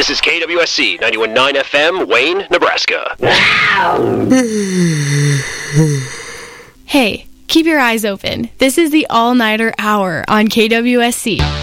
This is KWSC 91.9 FM, Wayne, Nebraska. Hey, keep your eyes open. This is the All-Nighter Hour on KWSC.